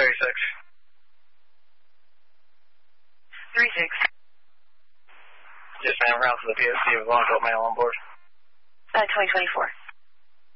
36. 36. Yes, ma'am. Route to the PSC with Longboat Mail on board. 2024.